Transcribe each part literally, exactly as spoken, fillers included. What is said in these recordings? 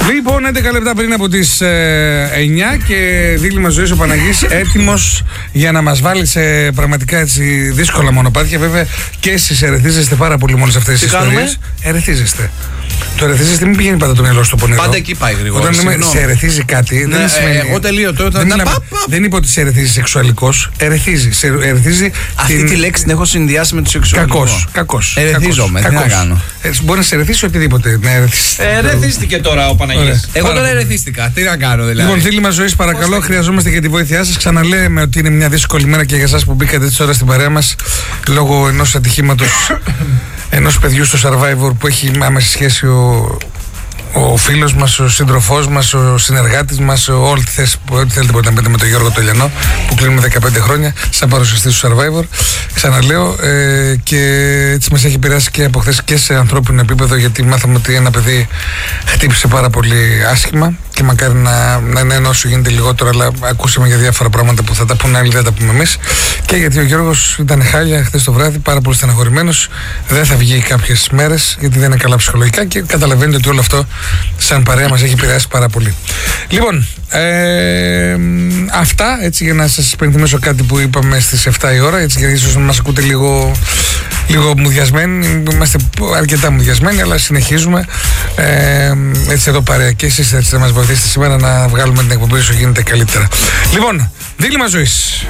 Λοιπόν, έντεκα λεπτά πριν από τις ε, εννιά και δίλημμα ζωής ο Παναγής έτοιμος για να μας βάλει σε πραγματικά έτσι δύσκολα μονοπάτια. Βέβαια και εσείς ερεθίζεστε πάρα πολύ με όλες αυτές τις ιστορίες. Ερεθίζεστε. Το ερεθίζεστε, μην πηγαίνει πάντα το μυαλό στο πονηρό. Πάντα εκεί πάει γρήγορα. Όταν λέμε σε ερεθίζει κάτι, ναι, δεν σημαίνει. Εγώ τελείω τώρα. Δεν, να... πα, πα. δεν είπα ότι σε ερεθίζει σεξουαλικός. Ερεθίζει. Σε ερεθίζει αυτή την... τη λέξη την έχω συνδυάσει με το σεξουαλικό. Κακός. Κακός. Ερεθίζομαι. Τι να κάνω. Ε, μπορεί να σε ερεθίσει οτιδήποτε. Ερεθίστηκε τώρα ο Παναγιώτης. Εγώ τώρα ερεθίστηκα. Τι να κάνω δηλαδή. Λοιπόν, φίλοι μας ζωής, παρακαλώ, χρειαζόμαστε και τη βοήθειά σας. Ξαναλέμε ότι είναι μια δύσκολη μέρα και για εσάς που μπήκατε έτσι τώρα στην παρέα μας λόγω ενός ατυχήματος ενός παιδιού στο Survivor που έχει άμεση σχέση ο. Ο φίλος μας, ο σύντροφός μας, ο συνεργάτης μας, ό,τι θέλετε μπορείτε να πείτε με τον Γιώργο Τολιανό που κλείνουμε δεκαπέντε χρόνια σαν παρουσιαστή στο Survivor. Ξαναλέω ε, και έτσι μας έχει επηρεάσει και από χθες και σε ανθρώπινο επίπεδο, γιατί μάθαμε ότι ένα παιδί χτύπησε πάρα πολύ άσχημα και μακάρι να, να είναι όσο γίνεται λιγότερο, αλλά ακούσαμε για διάφορα πράγματα που θα τα πούνε άλλοι, δεν τα πούμε εμείς. Και γιατί ο Γιώργος ήταν χάλια χθες το βράδυ, πάρα πολύ στεναχωρημένος, δεν θα βγει κάποιες μέρες γιατί δεν είναι καλά ψυχολογικά και καταλαβαίνετε ότι όλο αυτό σαν παρέα μας έχει επηρεάσει πάρα πολύ. Λοιπόν, ε, αυτά έτσι για να σας υπενθυμίσω κάτι που είπαμε στις εφτά η ώρα, έτσι γιατί ίσως να μας ακούτε λίγο, λίγο μουδιασμένοι, είμαστε αρκετά μουδιασμένοι, αλλά συνεχίζουμε ε, έτσι εδώ παρέα και εσείς έτσι θα μας βοηθήσετε σήμερα να βγάλουμε την εκπομπή όσο γίνεται καλύτερα. Λοιπόν, δίλημμα ζωής.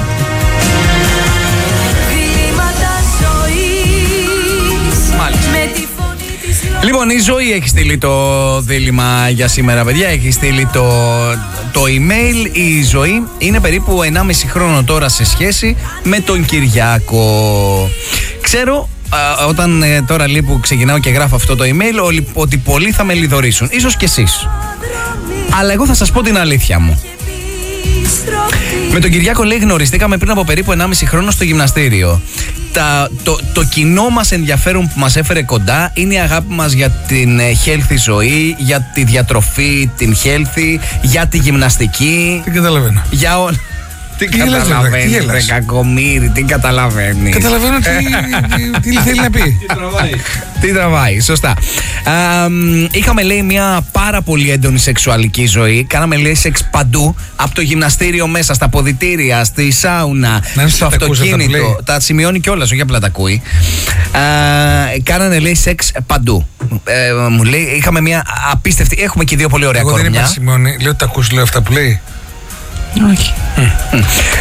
Λοιπόν, η Ζωή έχει στείλει το δίλημμα για σήμερα, παιδιά. Έχει στείλει το, το email. Η Ζωή είναι περίπου ενάμιση χρόνο τώρα σε σχέση με τον Κυριάκο. Ξέρω α, όταν ε, τώρα λίγο που ξεκινάω και γράφω αυτό το email ότι, ότι πολλοί θα με λιδωρήσουν. Ίσως και εσείς. Αλλά εγώ θα σας πω την αλήθεια μου. Με τον Κυριάκο, λέει, γνωριστήκαμε πριν από περίπου ενάμιση χρόνο στο γυμναστήριο. Τα, το, το κοινό μας ενδιαφέρον που μας έφερε κοντά είναι η αγάπη μας για την healthy ζωή, για τη διατροφή, την healthy, για τη γυμναστική. Τι καταλαβαίνω. Για όλα. Τι, τι καταλαβαίνει, ρε κακομοίρη, τι καταλαβαίνει. Καταλαβαίνω τι, τι, τι θέλει να πει. Τι τραβάει. Τι τραβάει, σωστά. Α, είχαμε, λέει, μια πάρα πολύ έντονη σεξουαλική ζωή. Κάναμε, λέει, σεξ παντού. Από το γυμναστήριο μέσα, στα ποδητήρια, στη σάουνα, να στο αυτοκίνητο. Τα σημειώνει κιόλας, όχι απλά τα ακούει. Α, κάνανε, λέει, σεξ παντού. Ε, μου λέει, είχαμε μια απίστευτη. Έχουμε και δύο πολύ ωραία κορμιά. Εγώ δεν είπα σημειώνει, λέω τα ακούς, λέω αυτά που λέει. Όχι. Mm.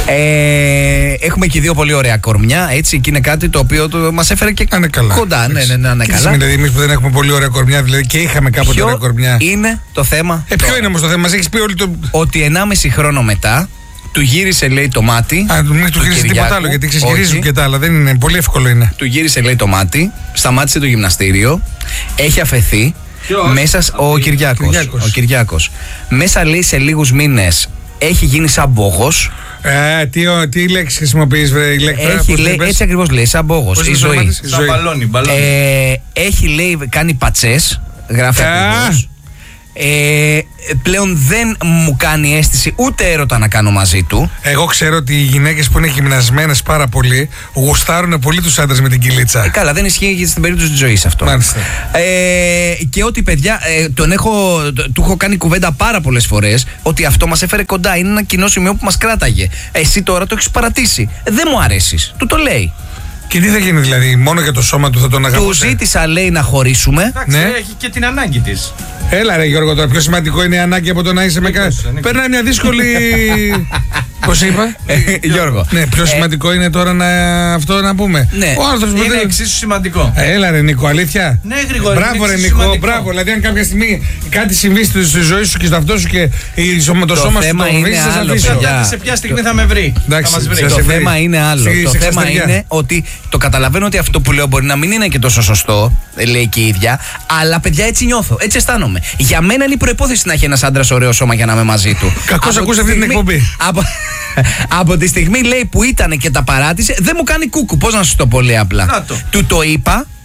Ε, έχουμε και δύο πολύ ωραία κορμιά, έτσι, και είναι κάτι το οποίο το, μας έφερε και καλά. Κοντά. Ναι, ναι, ναι, ναι, καλά. Δηλαδή, εμείς που δεν έχουμε πολύ ωραία κορμιά, δηλαδή και είχαμε κάποτε ποιο ωραία κορμιά. Είναι το θέμα. Ε, ποιο τώρα είναι όμως το θέμα, μας έχεις πει όλοι το. Ότι ενάμιση χρόνο μετά του γύρισε, λέει, το μάτι. Α, μην του γύρισε τίποτα άλλο, γιατί ξεσγυρίζουν και τα άλλα. Δεν είναι, πολύ εύκολο είναι. Του γύρισε, λέει, το μάτι, σταμάτησε το γυμναστήριο, έχει αφαιθεί. Ποιος? Μέσα ο Κυριάκος. Κυριάκος. Ο Κυριάκος. Μέσα, λέει, σε λίγους μήνες έχει γίνει σαν μπόγος. Ε, τι, τι λέξη χρησιμοποιείς, βρε, ηλεκτρά. Έχει, λέει, έτσι ακριβώς λέει, σαν μπόγος. Η ζωή. Σαν μπαλόνι, μπαλόνι. Ε, έχει, λέει, κάνει πατσές. Γράφει ακριβώς. Ε, πλέον δεν μου κάνει αίσθηση ούτε έρωτα να κάνω μαζί του. Εγώ ξέρω ότι οι γυναίκες που είναι γυμνασμένες πάρα πολύ γουστάρουν πολύ τους άντρες με την κυλίτσα. Ε, καλά, δεν ισχύει και στην περίπτωση της ζωής αυτό. Μάλιστα. Ε, και ότι, παιδιά, ε, τον έχω, του έχω κάνει κουβέντα πάρα πολλές φορές ότι αυτό μας έφερε κοντά. Είναι ένα κοινό σημείο που μας κράταγε. Εσύ τώρα το έχεις παρατήσει. Δεν μου αρέσεις. Του το λέει. Και τι θα γίνει, δηλαδή, μόνο για το σώμα του θα τον αγαπούσε. Του ζήτησα, λέει, να χωρίσουμε. Εντάξει, ναι. Έχει και την ανάγκη της. Έλα, ρε Γιώργο, τώρα πιο σημαντικό είναι η ανάγκη από το να είσαι με κάτι. Περνάει μια δύσκολη. Πώς είπα, ε, Γιώργο. Ναι, πιο σημαντικό ε... είναι τώρα να αυτό να πούμε. Ναι. Ο άνθρωπος είναι ποτέ... εξίσου σημαντικό. Ε, έλα, ρε Νίκο, αλήθεια. Ναι, γρήγορα. Μπράβο, ρε Νίκο, μπράβο. Δηλαδή, αν κάποια στιγμή κάτι συμβεί στη ζωή σου και στο αυτό σου και το σώμα σου το βρει, θα σε αφήσω. Σε ποια στιγμή θα με βρει. Το θέμα είναι άλλο. Το θέμα είναι ότι το καταλαβαίνω ότι αυτό που λέω μπορεί να μην είναι και τόσο σωστό, λέει και η ίδια, αλλά παιδιά έτσι νιώθω, έτσι αισθάνομαι. Για μένα είναι η προϋπόθεση να έχει ένας άντρας ωραίο σώμα για να είμαι μαζί του. Κακώς ακούς αυτή την εκπομπή. Από, από τη στιγμή, λέει, που ήταν και τα παράτησε, δεν μου κάνει κούκου. Πώς να σου το πω, λέει απλά. Το. Του το είπα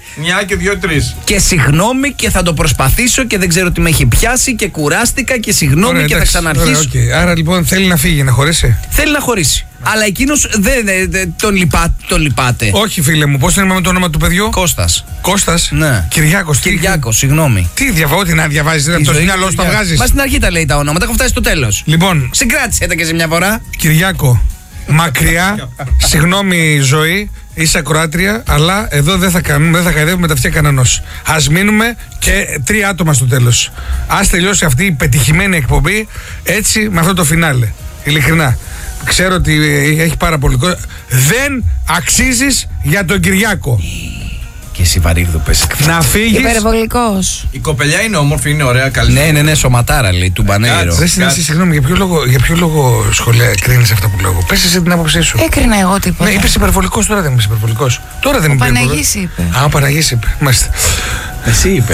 Μια και δύο-τρεις. Και συγγνώμη και θα το προσπαθήσω και δεν ξέρω τι με έχει πιάσει και κουράστηκα και συγγνώμη. Ωραία, και εντάξει, θα ξαναρχίσω. Ωραία, okay. Άρα λοιπόν θέλει να φύγει, να χωρίσει. Θέλει να χωρίσει. Αλλά εκείνος δεν δε, δε, τον, λυπά, τον λυπάται. Όχι, φίλε μου, πώς είναι με το όνομα του παιδιού? Κώστας. Κώστας. Ναι. Κυριάκος. Κυριάκος, συγγνώμη. Τι διαβάω, τι να διαβάζει, από το μυαλό σου τα βγάζει. Μα στην αρχή τα λέει τα ονόματα, έχω φτάσει στο τέλος. Λοιπόν. Συγκράτησε τα και σε μια φορά. Κυριάκο, μακριά, συγγνώμη ζωή, είσαι ακροάτρια, αλλά εδώ δεν θα κάνουμε, δεν θα χαϊδεύουμε τα αυτιά κανενός. Ας μείνουμε και τρία άτομα στο τέλος. Ας τελειώσει αυτή η πετυχημένη εκπομπή έτσι με αυτό το φινάλε. Ειλικρινά. Ξέρω ότι έχει πάρα πολύ κόσμο. Δεν αξίζεις για τον Κυριάκο. Και εσύ Βαρύγδου πες. Να φύγεις. Υπερβολικός. Η κοπελιά είναι όμορφη, είναι ωραία, καλή. Ναι, ναι, ναι, σωματάρα λέει του Μπανέιρο. Δεν συνέβη, συγγνώμη, για ποιο λόγο, για ποιο λόγο σχολεία κρίνεις αυτά που λέω? Πες εσύ την άποψή σου. Έκρινα εγώ τίποτα. Ναι, είπες υπερβολικός, τώρα δεν είπες υπερβολικός. Τώρα δεν Ο είμαι Παναγής είπε. Α, ο Παναγής είπε. Μάλιστα. Εσύ είπε.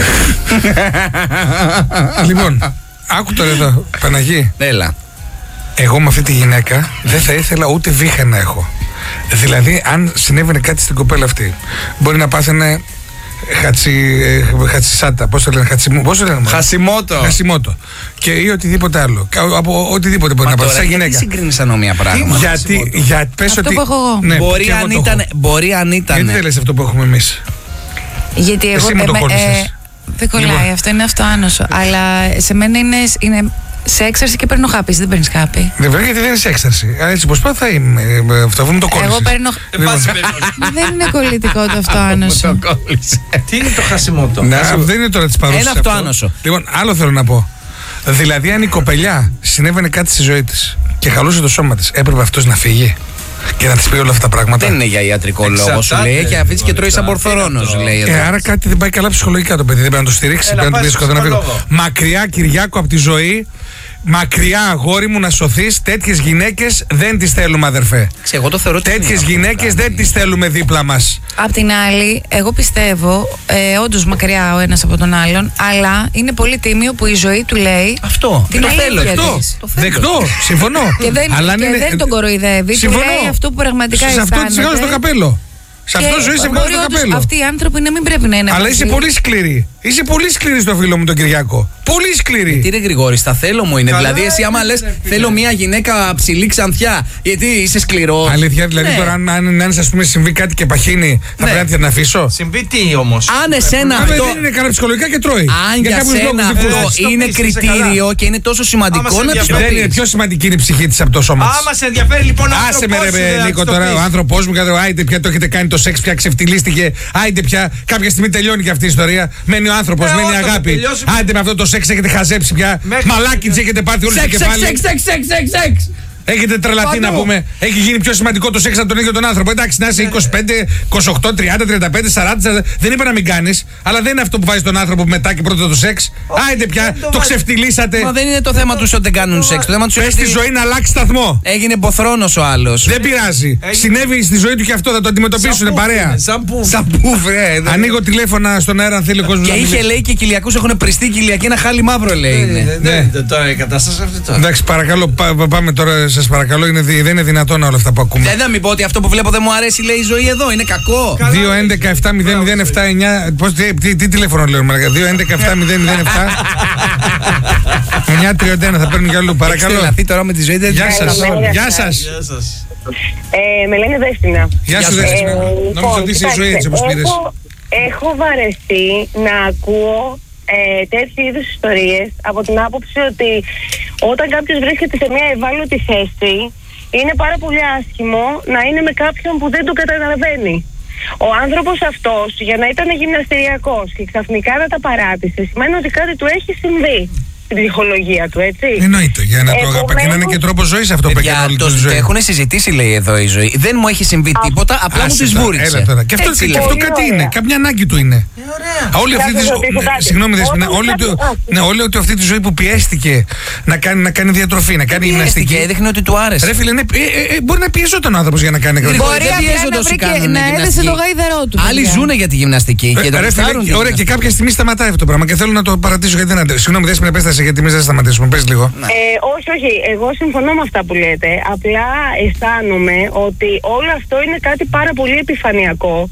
Λοιπόν, άκου τώρα εδώ, Παναγή. Έλα. Εγώ με αυτή τη γυναίκα δεν θα ήθελα ούτε βήχα να έχω. Δηλαδή, αν συνέβαινε κάτι στην κοπέλα αυτή, μπορεί να πάθαινε χατσι, χατσισάτα. Πώς το λένε, χατσιμού, πώς το λένε, Χασιμότο. Χασιμότο. Και ή οτιδήποτε άλλο. Από οτιδήποτε μπορεί Μα να πάθει. Σαν γυναίκα. Γιατί συγκρίνεις ανώμια πράγματα? Γιατί, για, πες Αυτό ότι, που έχω εγώ. Ναι, μπορεί, αν ήταν, μπορεί αν ήταν. Γιατί δεν λες αυτό που έχουμε εμείς? Γιατί εγώ. Εσύ μου το κόλλησες. Δεν κολλάει, Λοιπόν. αυτό είναι αυτοάνωσο. Αλλά σε μένα είναι, είναι σε έξαρση και παίρνω χάπη. Δεν παίρνει χάπη. Βέβαια, γιατί δεν είναι σε έξαρση. Α, έτσι πως πάω θα είμαι. ε, Αυτό μου το κόλλησες. Εγώ παίρνω. Δεν είναι κολλητικό το αυτοάνωσο. Τι είναι το χασιμότο? Να, δεν είναι τώρα της παρούσας. Ένα αυτοάνωσο. Λοιπόν, άλλο θέλω να πω. Δηλαδή, αν η κοπελιά συνέβαινε κάτι στη ζωή της και χαλούσε το σώμα της, έπρεπε αυτός να φύγει και να της πει όλα αυτά τα πράγματα? Δεν είναι για ιατρικό λόγο, σου λέει. Έχει αφήσει και τρώει σαν πορθορώνος, λέει εδώ. Ε, άρα κάτι δεν πάει καλά ψυχολογικά το παιδί. Δεν πρέπει να το στηρίξει, Έλα, πρέπει να του πει πας να φύγω. ψυχολόγο. Μακριά, Κυριάκο, από τη ζωή. Μακριά, αγόρι μου, να σωθείς. Τέτοιες γυναίκες δεν τις θέλουμε, αδερφέ. Ξέρω, εγώ το θεωρώ ότι Τέτοιες είναι γυναίκες αυτό, δεν τις θέλουμε δίπλα μας. Απ' την άλλη, εγώ πιστεύω, ε, όντως μακριά ο ένας από τον άλλον, αλλά είναι πολύ τίμιο που η ζωή του λέει. Αυτό. Την Το αλήθεια θέλω. της. Δεκτό. Το θέλω. Δεκτό, συμφωνώ. Και δεν, Αλλά και είναι- δεν τον κοροϊδεύει. Του Συμφωνώ. λέει αυτό που πραγματικά Σε αυτό της βγάζω το αισθάνεται. καπέλο. Σε αυτό ζωή σε βγάζω μπορεί το όντως καπέλο. αυτοί οι άνθρωποι να μην πρέπει να είναι. Αλλά μαζί. είσαι πολύ σκληρή. Είσαι πολύ σκληρή στο φίλο μου τον Κυριάκο. Πολύ σκληρή. Τι ρε Γρηγόρη, στα θέλω μου είναι. Καλά, Δηλαδή, εσύ άμα είναι, λες ρε, φίλε. θέλω μια γυναίκα ψηλή ξανθιά, γιατί είσαι σκληρό. Αλήθεια, δηλαδή Ναι. τώρα αν, αν, αν ας πούμε συμβεί κάτι και παχύνει, θα Ναι. πρέπει να την αφήσω. Συμβεί τι όμως? Αν εσένα Άμα αυτό. δεν είναι καλά ψυχολογικά και τρώει. Αν για κάποιους σένα λόγους δικούς αυτό της. το είναι πεις, είσαι κριτήριο καλά. και είναι τόσο Άμα σημαντικό σε να του το ενδιαφέρει. Δεν είναι πεις. πιο σημαντική είναι η ψυχή της από το σώμα της. Άμα σε ενδιαφέρει λοιπόν ο Άσε με άνθρωπός ρε σου, με, να Νίκο της το τώρα, πεις. ο άνθρωπός μου, κατά- άιντε πια το έχετε κάνει το σεξ, πια ξεφτυλίστηκε. Άιντε πια, κάποια στιγμή τελειώνει και αυτή η ιστορία. Μένει ο άνθρωπος, Ε, μένει η όταν θα αγάπη. τελειώσουμε- Άιντε με αυτό το σεξ έχετε χαζέψει πια. Μέχρι- Μαλάκι της έχετε πάθει όλοι στο Σεξ, σεξ, κεφάλι. σεξ, σεξ, σεξ, σεξ, σεξ. Έχετε τρελαθεί να Παντού. πούμε. Έχει γίνει πιο σημαντικό το σεξ από τον ίδιο τον άνθρωπο. Εντάξει, να είσαι είκοσι πέντε, είκοσι οκτώ, τριάντα, τριάντα πέντε, σαράντα. Δεν είπα να μην κάνει, αλλά δεν είναι αυτό που βάζει τον άνθρωπο μετά και πρώτα το σεξ. Άιντε πια, δεν το το βάζει. ξεφτυλίσατε. Μα δεν είναι το θέμα του ότι δεν κάνουν σεξ. Το θέμα του Πες είναι στη ότι ζωή να αλλάξει σταθμό. έγινε μποθρόνος ο άλλος. Δεν πειράζει. Έγινε- Συνέβη στη ζωή του και αυτό, θα το αντιμετωπίσουν Σαν παρέα. πού, Σαν πού. Σαν πού, βρε. δεν- Ανοίγω τηλέφωνα στον αέρα αν θέλει ο κόσμο Και να είχε μιλήσει. λέει και κοιλιακούς έχουν πριστεί κοιλιακή, ένα χάλι μαύρο λέει είναι. Δεν- δεν- δεν- Τώρα η κατάσταση αυτή τώρα. Εντάξει, παρακαλώ, πά- πά- πάμε τώρα, σας παρακαλώ. Είναι, δι- δεν είναι δυνατόν όλα αυτά που ακούμε. Δεν θα μην πω ότι αυτό που βλέπω δεν μου αρέσει, λέει η ζωή εδώ, είναι κακό. Καλά. δύο έντεκα επτά μηδέν μηδέν επτά εννιά. Πώς, τι, τι, τι τηλέφωνο λέω, μαλάκα. δύο έντεκα επτά μηδέν μηδέν επτά εννιά τριάντα ένα. Θα παίρνουν κι αλλού. Παρακαλώ. Τρελαθεί τώρα με τη ζωή, δεν Γεια την σας. καθόλου. Γεια σας. Γεια σας. Ε, με λένε Δέστηνα. Γεια σου, σου. Δέσποινα. Ε, Νόμιζα λοιπόν, ότι είσαι η ζωή έτσι όπως κοιτάξτε, πήρες. έχω, έχω βαρεθεί να ακούω ε, τέτοιου είδους ιστορίες από την άποψη ότι όταν κάποιος βρίσκεται σε μια ευάλωτη θέση είναι πάρα πολύ άσχημο να είναι με κάποιον που δεν τον καταλαβαίνει. Ο άνθρωπος αυτός για να ήταν γυμναστηριακός και ξαφνικά να τα παράτησε σημαίνει ότι κάτι του έχει συμβεί στην ψυχολογία του, έτσι. Εννοείται. Για να το Επομένως- αγαπά και να είναι και τρόπο ζωή αυτό που έκανε Παιδιά, όλη το τη ζωή. έχουν συζητήσει, λέει εδώ η ζωή. Δεν μου έχει συμβεί τίποτα, απλά μου Άσε τη τώρα, βούριξε. έλα τώρα. Και αυτό, Έτσι και λέει. αυτό Πολύ κάτι ωραία. είναι. Κάποια ανάγκη του είναι. Α, Όλη Να αυτή τη σας ζω- ρωτήσω ναι, κάτι. Συγγνώμη, Δέσποινα, Όταν όλη κάποιος- του- Α, ναι, όλη ότι αυτή τη ζωή που πιέστηκε να κάνει, να κάνει διατροφή, να κάνει Πιέστηκε, γυμναστική. έδειχνε ότι του άρεσε. Ρε φίλε, ναι, ε, ε, ε, μπορεί να πιεζόταν ο άνθρωπο για να κάνει κάτι. Γρήγορα. Μπορεί δεν απλά πιέζονται να όσοι βρει και κάνουν να έδεσε γυμναστική. το γαϊδερό του. Άλλοι παιδιά. ζουνε για τη γυμναστική και Ε, το ρε φίλε, γουστάρουν τη ωραία, και γυμναστική. κάποια στιγμή σταματάει αυτό το πράγμα και θέλω να το παρατήσω γιατί δεν. Συγγνώμη, Δέσποινα, πες τα σε, γιατί εμείς δεν σταματήσουμε. Πες λίγο. Ε, όχι, όχι. Εγώ συμφωνώ με αυτά που λέτε. Απλά αισθάνομαι ότι όλο αυτό είναι κάτι πάρα πολύ επιφανειακό.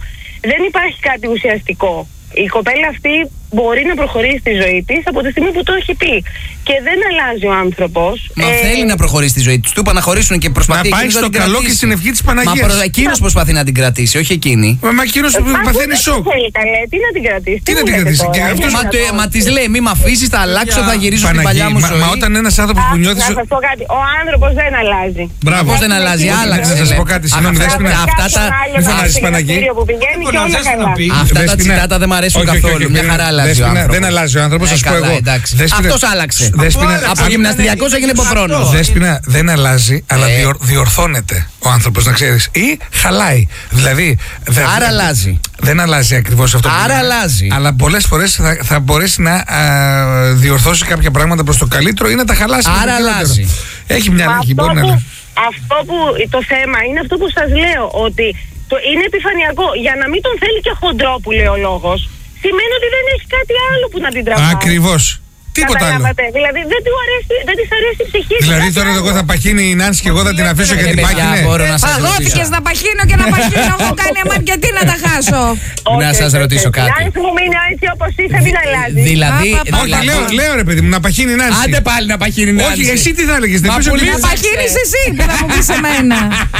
δεν υπάρχει κάτι ουσιαστικό. Η κοπέλα αυτή μπορεί να προχωρήσει τη ζωή της από τη στιγμή που το έχει πει. Και δεν αλλάζει ο άνθρωπος. Μα Ε, θέλει να προχωρήσει τη ζωή του. Του είπα να χωρίσουν και προσπαθεί. Να πάει εκείνος στο την καλό κρατήσει. και στην ευχή της Μα Παναγίας. προ... εκείνος προσπαθεί να την κρατήσει, όχι εκείνη. Μα, μα εκείνος Μα παθαίνει δεν σοκ. θέλει καλέ, τι να την κρατήσει. Τι να μου την λέτε κρατήσει, τώρα, και τι αυτός- να Μα, πω. το, μα τη λέει, μη με αφήσει, θα αλλάξω, θα γυρίσω στην παλιά μου μα, ζωή. μα όταν ένας άνθρωπος που Α, νιώθει. να σας πω κάτι, ο άνθρωπος δεν αλλάζει. Μπράβο. Πώς δεν αλλάζει, Να άλλαξε. Να σας ναι. πω κάτι, συγγνώμη, Αυτά- Δέσποινα. αυτά τα- Μην φωνάζεις, Παναγί. που πηγαίνει Λοιπόν, και να όλα θες να καλά. πει. Αυτά τα Δέσποινα. τσιτάτα δεν μ' αρέσουν Όχι, όχι, καθόλου. όχι, Μια όχι. χαρά αλλάζει ο Δέσποινα, άνθρωπος. δεν αλλάζει ο άνθρωπος, Ε, σας πω καλά, εγώ. εντάξει. Δέσποινα- Αυτός άλλαξε. Δέσποινα, άλλαξε. Από αν- γυμναστηριακός έγινε υποχρόνος. Δέσποινα, δεν αλλάζει, αλλά Ε. διορ- διορθώνεται ο άνθρωπος, να ξέρεις. Ή χαλάει. Δηλαδή. δε- Άρα αλλάζει. Δεν αλλάζει ακριβώς αυτό που Άρα είναι. αλλάζει. Αλλά πολλές φορές θα, θα μπορέσει να α, διορθώσει κάποια πράγματα προς το καλύτερο ή να τα χαλάσει. Άρα προς το χειρότερο. αλλάζει. Έχει μια Μα αλλαγή, αυτό, μπορεί να που, είναι. αυτό που το θέμα είναι αυτό που σας λέω, ότι το είναι επιφανειακό. Για να μην τον θέλει και χοντρό που λέει ο λόγος, σημαίνει ότι δεν έχει κάτι άλλο που να την τραβάει. Ακριβώς. Τίποτα άλλο. Καταλάβατε. Δηλαδή δεν, του αρέσει, δεν της αρέσει η ψυχή του. Δηλαδή κάτι τώρα άλλο. εγώ θα παχύνει η Νάνση και εγώ θα την αφήσω και Ε, την παιδιά, πάχυνε. μπορώ να σας Παγώθηκες ρωτήσω. να παχύνω και να παχύνω. Έχω κάνει αμαρκετή να τα χάσω. Όχι, Να σας όχι, ρωτήσω όχι. κάτι. Αν σου μείνει έτσι όπως είσαι, μην αλλάζει. Δηλαδή. Πα, πα, πα, Όχι, δηλαδή- λέω, λέω ρε παιδί μου, να παχύνει η Νάνση. Άντε πάλι να παχύνει η Όχι, Νάνση. εσύ τι θα έλεγες, δεν Μα πες ότι- πολύ Να παχύνεις εσύ που θα μου πεις εμένα.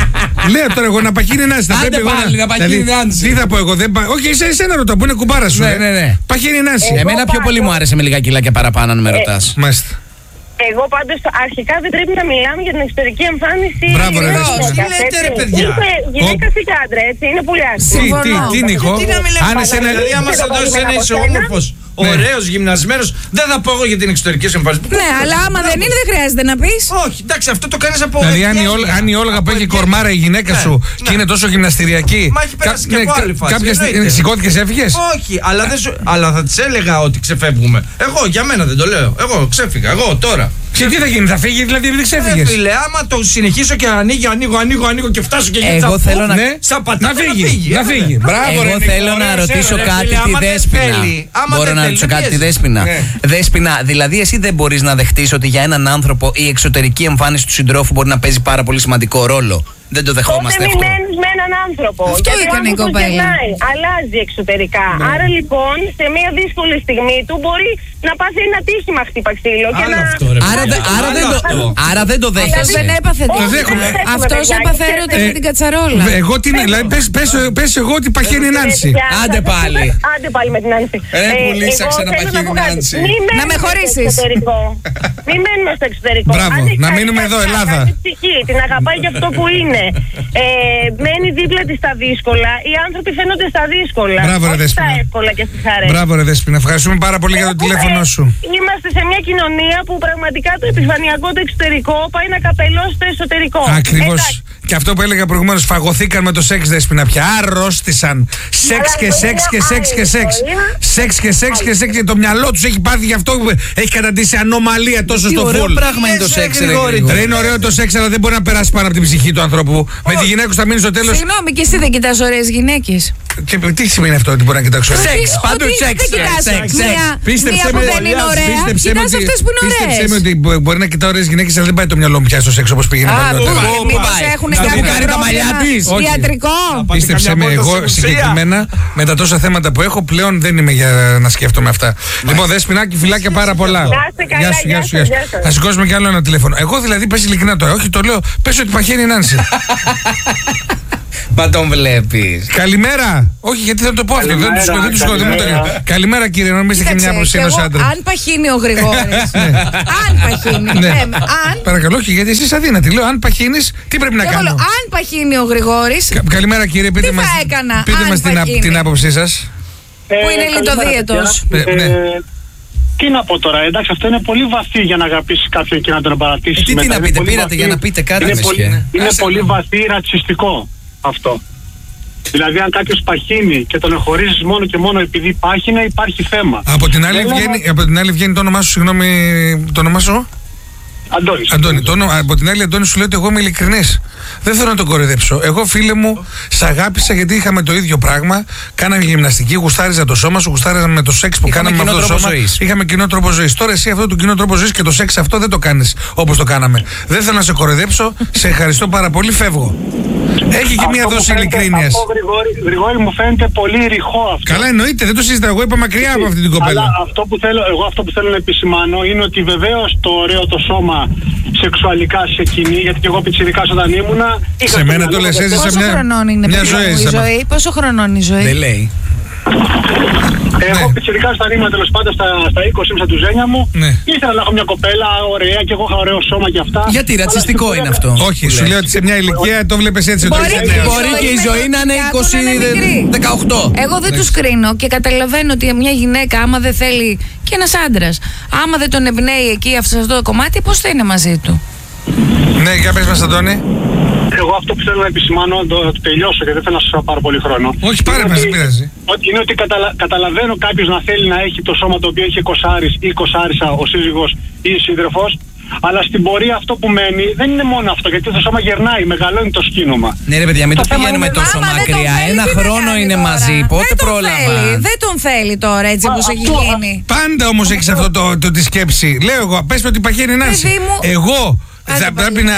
Λέω τώρα εγώ να παχύνει η Νάνση. Θα Άντε πρέπει εγώ πάλι, να παχύνει δηλαδή, η Νάνση. Τι θα πω εγώ, δεν πα- Όχι, εσύ εσένα ρωτάω, που είναι κουμπάρα σου. Ναι, ε. ναι, ναι. Παχύνει η Νάνση. Εμένα πιο πολύ μου άρεσε με λίγα κιλάκια παραπάνω αν με ρωτάς. Μάλιστα. Εγώ πάντως αρχικά δεν πρέπει να μιλάμε για την εξωτερική εμφάνιση. Μπράβο, ρε, γυναίκας, Δέσποινα. Τι λέτε, ρε, έτσι. παιδιά. Είτε γυναίκα είτε άντρα, έτσι. Είναι πολύ Τι, άσχημο. τι, Συμφωνώ. τι, Νίκο. Τι να μιλάμε, Αν εσένα. δηλαδή άμα σε δώσει ένα είσαι όμορφος, Ναι. ωραίος, γυμνασμένος, δεν θα πω εγώ για την εξωτερική σου εμφάνιση. Ναι, αλλά άμα δεν είναι δεν χρειάζεται να πεις. Όχι, εντάξει, αυτό το κάνεις από Δηλαδή, αν η, ευγένεια. Όλ- αν η Όλγα που Από έχει ευγένεια. κορμάρα η γυναίκα Ναι, σου ναι. και είναι τόσο γυμναστηριακή. Μα έχει περάσει και ναι, από κα- άλλη φάση, Κάποια στιγμή εννοείται. σηκώθηκε, έφυγε. Όχι, αλλά, δεν σου, αλλά θα τη έλεγα ότι ξεφεύγουμε. Εγώ για μένα δεν το λέω. Εγώ ξέφυγα, εγώ τώρα. Και τι θα γίνει, θα φύγει, δηλαδή επειδή Ε, ξέφυγε. φίλε, άμα το συνεχίσω και ανοίγω, ανοίγω, ανοίγω, ανοίγω και φτάσω και γίνει Εγώ θέλω να- Ναι, Σαν πατάτα να φύγει. Να ε, φύγει. βέβαια. Μπράβο, ρε, Εγώ Νίκο, θέλω να ωραίος, ρωτήσω ωραίος. κάτι φίλε, τη άμα δεν Δέσποινα. θέλει, άμα Μπορώ δεν να θέλει, ρωτήσω δεν κάτι τη πιέζει. Δέσποινα. Ναι. Δέσποινα, δηλαδή εσύ δεν μπορείς να δεχτείς ότι για έναν άνθρωπο η εξωτερική εμφάνιση του συντρόφου μπορεί να παίζει πάρα πολύ σημαντικό ρόλο. Δεν το Τότε δεχόμαστε μην αυτό. μένεις με έναν άνθρωπο. Αυτό Γιατί ο έκανε η άνθρωπος κοπέλα. γερνάει, αλλάζει εξωτερικά. Άρα λοιπόν σε μια δύσκολη στιγμή του μπορεί να πάθει ένα τύχημα χτύπα ξύλο. Και Άλλο να... αυτό, ρε. Άρα, δε- άρα, δεν το, άρα δεν το Αυτός δέχεσαι. δεν έπαθε Όχι, Το τίποτα. δέχομαι. δεν δέχομαι, Αυτός παιδιά. έπαθε Και έρωτα ξέρετε, με την κατσαρόλα. Εγώ τι είναι, δηλαδή πες, πες, πες εγώ ότι παχαίνει η Νάνση. παιδιά, Άντε θα σας πω πάλι. κάτι. Άντε πάλι με την Νάνση. Ρε, Ε, πουλήσα, εγώ ξαναπαχύνει θέλω να πω η κάτι. Νάνση. Μην μένουμε Να με στο χωρίσεις. εξωτερικό. Μην μένουμε στο εξωτερικό. Μπράβο, Αν έχει να καλή μείνουμε εδώ, καρδιά, Ελλάδα. καλή ψυχή, την αγαπάει για αυτό που είναι. Ε, μένει δίπλα της στα δύσκολα. Οι άνθρωποι φαίνονται στα δύσκολα. Μπράβο, ρε, όχι στα Δέσποινα. εύκολα και στις χαρές. Μπράβο, ρε Δέσποινα, ευχαριστούμε πάρα πολύ για το Έχουμε- τηλέφωνο σου. Είμαστε σε μια κοινωνία που πραγματικά το επιφανειακό, το εξωτερικό πάει να καπελώσει το εσωτερικό. Ακριβώς. Εντάξει. Και αυτό που έλεγα προηγουμένως, φαγωθήκαν με το σεξ, Δέσποινα πια. Αρρώστησαν. Σεξ και σεξ και σεξ και σεξ. Σεξ και σεξ και σεξ. Και το μυαλό τους έχει πάθει γι' αυτό που έχει καταντήσει ανομαλία τόσο Τι στο ωραίο φουλ. πράγμα είναι το Είσαι σεξ, ρε Γρηγόρη. Γρηγόρη. Ρε, είναι ωραίο το σεξ, αλλά δεν μπορεί να περάσει πάνω από την ψυχή του ανθρώπου. Με τη γυναίκα σου θα μείνει στο τέλος. Συγγνώμη, και εσύ δεν κοιτάς ωραίες γυναίκες. Και τι σημαίνει αυτό ότι μπορεί να κοιτάξω. Σεξ, Ότι- παντού ότι σεξ, δεν κοιτάς σεξ, μία- σεξ. Πίστεψε μία με, που δεν είναι ωραία, πίστεψε με κοιτάς ότι, αυτές που είναι πίστεψε ωραίες. με ότι μπο- μπορεί να κοιτάω ωραίες γυναίκες, αλλά δεν πάει το μυαλό μου πια στο σεξ όπως πήγαινε Α, παλιότερα. μήπως- Ω, μήπως πάει. έχουν Να κάποιο μου κάνει τα μαλλιά πρόβλημα της. Όχι. ιατρικό. Πάτε Πίστεψε καμιά με, βόλτα εγώ στην ουσία. συγκεκριμένα με τα τόσα θέματα που έχω πλέον δεν είμαι για να σκέφτομαι αυτά. Λοιπόν, Δέσποινάκη, φιλάκια πάρα πολλά. Να είστε καλά, Γεια σου, γεια γεια σου, σας, γεια γεια σου. σας. Θα σηκώσουμε κι άλλο ένα τηλέφωνο. Εγώ δηλαδή, πες ειλικρινά τώρα, όχι το λέω, πες ότι παχαίνει η Νάνση. Μα τον βλέπεις. Καλημέρα! Όχι, γιατί θα το πω αυτό. Δεν του Καλημέρα, δεν τους σκοτώ, δεν μου το καλημέρα. λέω. Καλημέρα, κύριε, νομίζετε και μια Κοίταξε, άποψη κι ενός εγώ, άντρα. αν παχύνει ο Γρηγόρης. Αν παχύνει. Ναι. ε, Αν. Παρακαλώ, όχι, γιατί εσύ αδύνατη. Λέω, αν παχύνεις, τι πρέπει να Εγώ λέω, κάνω. αν παχύνει ο Γρηγόρης, Κα- Καλημέρα, κύριε, πείτε Τι μας, θα έκανα, πείτε αν μας την, α- παχύνει. την άποψή σας. που είναι λιτοδίαιτος. Ε, ναι. Τι να πω τώρα, εντάξει, αυτό είναι πολύ βαθύ για να αγαπήσει κάποιον και να τον παρατήσει. Ε, τι- τι να πείτε, πήρατε για να πείτε κάτι, Είναι μεσχέ. πολύ, είναι Άσε πολύ το. βαθύ ρατσιστικό αυτό. Δηλαδή, αν κάποιο παχύνει και τον εχωρίζει μόνο και μόνο επειδή πάχυνε, υπάρχει θέμα. Από την, άλλη Δεν λέω- βγαίνει, από την άλλη βγαίνει το όνομά σου, συγγνώμη, το όνομά σου. Αντώνης. Αντώνη, το όνομα, από την άλλη, Αντώνη, σου λέω ότι εγώ είμαι ειλικρινής. Δεν θέλω να τον κοροϊδέψω. Εγώ, φίλε μου, σ' αγάπησα γιατί είχαμε το ίδιο πράγμα. Κάναμε γυμναστική, γουστάριζα το σώμα σου, γουστάριζα με το σεξ που Είχαμε κάναμε με αυτό το σώμα. ζωής. Είχαμε κοινό τρόπο ζωής. Τώρα εσύ αυτό το κοινό τρόπο ζωής και το σεξ αυτό δεν το κάνεις όπως το κάναμε. Δεν θέλω να σε κοροϊδέψω. Σε ευχαριστώ πάρα πολύ. Φεύγω. Έχει και μία δόση ειλικρίνειας. Αυτό, Γρηγόρη, Γρηγόρη, μου φαίνεται πολύ ρηχό αυτό. Καλά, εννοείται, δεν το συζητάω. Εγώ είπα μακριά από αυτή την κοπέλα. Αλλά αυτό που θέλω, εγώ αυτό που θέλω να επισημάνω είναι ότι βεβαίως το ωραίο το σώμα σεξουαλικά σε κοινή, γιατί και εγώ πιτσιρικάς όταν ήμουνα. Σε μένα το λες, έζησα Πόσο μια, χρονών είναι μια παιδιά μου ζωή. η σαν- ζωή, πόσο χρονών η ζωή. Δεν λέει. Εγώ Ναι. πιτσιρικάς όταν ήμουν τέλος πάντων στα, στα είκοσι ήμουν στα του ζένια μου. Ναι. Ήθελα να έχω μια κοπέλα ωραία και εγώ είχα ωραίο σώμα και αυτά. Γιατί Αλλά ρατσιστικό στην είναι πορεία- αυτό. Όχι, που σου λες. λέω ότι σε μια ηλικία το βλέπεις έτσι. Το Μπορεί έχεις και νέος. Μπορεί και η ζωή να είναι Άκου είκοσι να είναι μικρή. δεκαοκτώ. Εγώ δεν τους κρίνω και καταλαβαίνω ότι μια γυναίκα, άμα δεν θέλει, και ένας άντρας, άμα δεν τον εμπνέει εκεί αυτό το κομμάτι, πώς θα είναι μαζί του. Ναι, για πες μας, Αντώνη. Εγώ αυτό που θέλω να επισημάνω, να το, να το τελειώσω γιατί δεν θέλω να σας πάρω πολύ χρόνο. Όχι, πάρε Είναι μας, ότι- δεν πειράζει. Ότι είναι ότι καταλα, καταλαβαίνω κάποιος να θέλει να έχει το σώμα το οποίο έχει εικοσάρις ή εικοσάρισα ο σύζυγος ή η σύντροφος, αλλά στην πορεία αυτό που μένει δεν είναι μόνο αυτό, γιατί το σώμα γερνάει, μεγαλώνει το σκήνωμα. Ναι, ρε παιδιά, μην Το το θέμα πηγαίνουμε είναι- τόσο Άμα δεν τον μακριά. θέλει, Ένα τι να χρόνο κάνει είναι τώρα. μαζί. Πότε Δεν τον πρόλαβα. θέλει, δεν τον θέλει τώρα έτσι Α, όπως έχει αυτό- γίνει. Πάντα όμως έχεις αυτό το, το, τη σκέψη. Λέω εγώ, πες με ότι παχαίνει να είσαι. Παιδί μου- Εγώ Άντε θα πάλι. πρέπει να.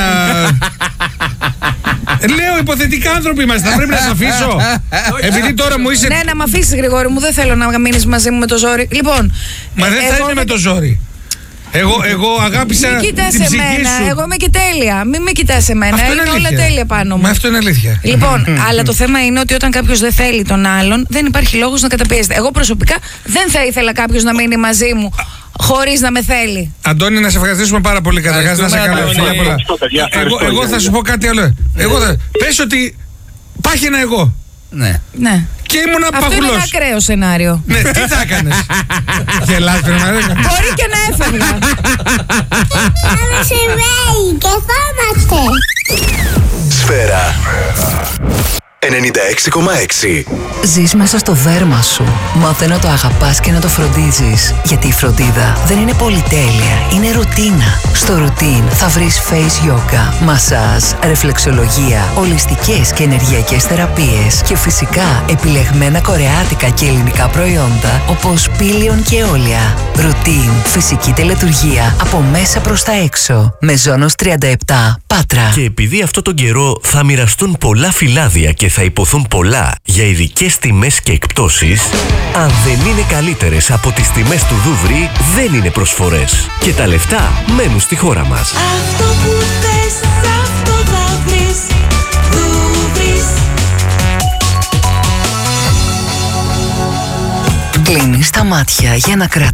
Λέω υποθετικά άνθρωποι είμαστε, θα πρέπει να σε αφήσω. Επειδή τώρα μου είσαι. Ναι, να με αφήσει, Γρηγόρη μου, δεν θέλω να μείνει μαζί μου με το ζόρι. Λοιπόν. Μα ε, δεν θα εγώ είναι με το ζόρι. Εγώ, εγώ αγάπησα Μην κοιτάς την ψυχή εμένα. σου. Εγώ είμαι και τέλεια. Μην με κοιτάς εμένα. Αυτό Είναι, είναι όλα αλήθεια. τέλεια πάνω μου. Μα αυτό είναι αλήθεια. Λοιπόν, αλλά το θέμα είναι ότι όταν κάποιο δεν θέλει τον άλλον, δεν υπάρχει λόγος να καταπιέζεται. Εγώ προσωπικά δεν θα ήθελα κάποιο να μείνει μαζί μου χωρίς να με θέλει. Αντώνη, να σε ευχαριστήσουμε πάρα πολύ καταρχάς. Να σε Ευχαριστούμε, καλά. Αντώνη. Φιλιά πολλά. Ευχαριστώ, παιδιά. Εγώ, Ευχαριστώ, εγώ θα παιδιά. σου πω κάτι άλλο. Εγώ θα. Πες ότι πάχαινα εγώ. Ναι. Ναι. Και ήμουν Αυτό είναι ένα παχουλός. ακραίο σενάριο. Ναι, τι θα έκανες. Γελάς, πρέπει να έκανες. Μπορεί και να έφευγα. Συμβαίνει και φόμαστε. Σφαίρα ενενήντα έξι κόμμα έξι. Ζεις μέσα στο δέρμα σου. Μάθε να το αγαπάς και να το φροντίζεις. Γιατί η φροντίδα δεν είναι πολυτέλεια, είναι ρουτίνα. Στο ρουτίν θα βρεις face yoga, μασάζ, ρεφλεξολογία, ολιστικές και ενεργειακές θεραπείες και φυσικά επιλεγμένα κορεάτικα και ελληνικά προϊόντα όπως πήλιον και όλια. Ρουτίν, φυσική τελετουργία από μέσα προς τα έξω. Μεζόνος τριάντα επτά, Πάτρα. Και επειδή αυτό τον καιρό θα μοιραστούν πολλά φυλάδια και θα υποθούν πολλά για ειδικές τιμές και εκπτώσεις, αν δεν είναι καλύτερες από τις τιμές του Δούβρι, δεν είναι προσφορές. Και τα λεφτά μένουν στη χώρα μας. Αυτό που θες, αυτό θα βρεις. Δούβρις. Κλείνεις τα μάτια για να κρατήσεις